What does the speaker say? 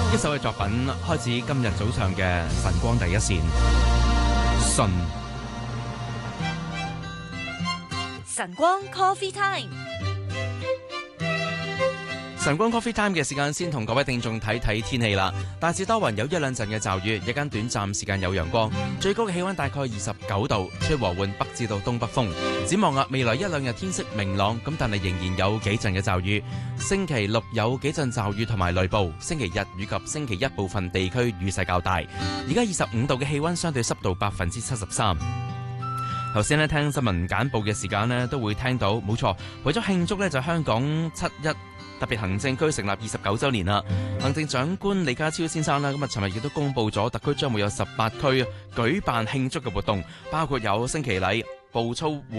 一首嘅作品開始今日早上嘅晨光第一線。信晨光 Coffee Time， 晨光 Coffee Time 嘅時間，先同各位聽眾睇睇天氣啦。大致多雲，有一兩陣嘅驟雨，日間短暫時間有陽光，最高嘅氣溫大概29度，吹和緩北至到東北風。展望未來一兩日天色明朗，咁但係仍然有幾陣嘅驟雨。星期六有幾陣驟雨同埋雷暴，星期日與及星期一部分地區雨勢較大。而家25度嘅氣溫，相對濕度73%。頭先聽新聞簡報嘅時間呢，都會聽到，冇錯，為咗慶祝呢，就香港7·1特別行政區成立29週年啦。行政長官李家超先生啦，咁尋日亦都公布咗特區將會有18區舉辦慶祝嘅活動，包括有升旗禮、步操